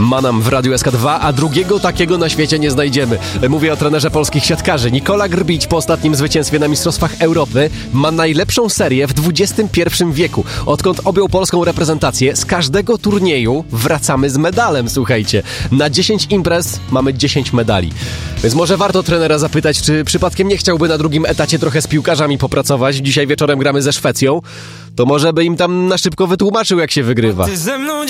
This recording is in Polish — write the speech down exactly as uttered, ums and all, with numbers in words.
Manam w Radiu S K dwa, a drugiego takiego na świecie nie znajdziemy. Mówię o trenerze polskich siatkarzy. Nikola Grbić po ostatnim zwycięstwie na Mistrzostwach Europy ma najlepszą serię w dwudziestym pierwszym wieku. Odkąd objął polską reprezentację, z każdego turnieju wracamy z medalem, słuchajcie. Na dziesięć imprez mamy dziesięć medali. Więc może warto trenera zapytać, czy przypadkiem nie chciałby na drugim etacie trochę z piłkarzami popracować. Dzisiaj wieczorem gramy ze Szwecją. To może by im tam na szybko wytłumaczył, jak się wygrywa.